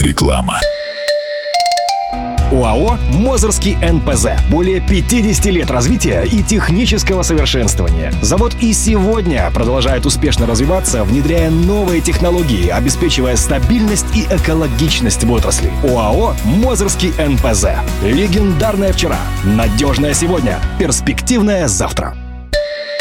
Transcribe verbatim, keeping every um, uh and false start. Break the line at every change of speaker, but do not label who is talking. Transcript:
Реклама.
ОАО «Мозырский эн пэ зэ». Более пятьдесят лет развития и технического совершенствования. Завод и сегодня продолжает успешно развиваться, внедряя новые технологии, обеспечивая стабильность и экологичность в отрасли. ОАО «Мозырский эн пэ зэ». Легендарное вчера, надежное сегодня, перспективное завтра.